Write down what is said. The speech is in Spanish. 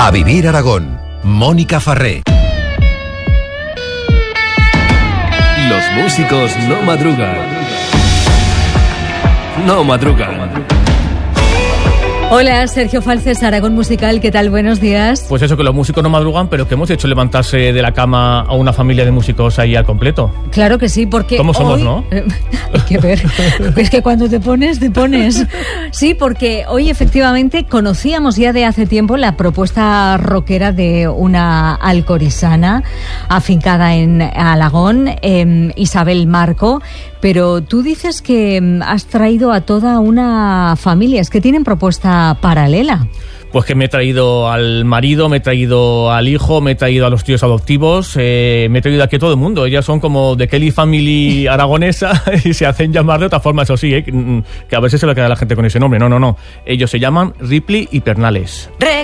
A Vivir Aragón, Mónica Farré. Los músicos no madrugan. No madrugan. Hola, Sergio Falces, Aragón Musical, ¿qué tal? Buenos días. Pues eso, que los músicos no madrugan, pero que hemos hecho levantarse de la cama a una familia de músicos ahí al completo. Claro que sí, porque ¿Cómo somos, hoy... no? Hay que ver, es que cuando te pones, te pones. Sí, porque hoy efectivamente conocíamos ya de hace tiempo la propuesta rockera de una alcorizana afincada en Alagón, Isabel Marco, pero tú dices que has traído a toda una familia, es que tienen propuesta paralela. Pues que me he traído al marido, me he traído al hijo, me he traído a los tíos adoptivos, me he traído aquí a todo el mundo. Ellas son como de Kelly Family aragonesa y se hacen llamar de otra forma, eso sí, que a veces se va a quedar la gente con ese nombre. No. Ellos se llaman Ripley y Pernales.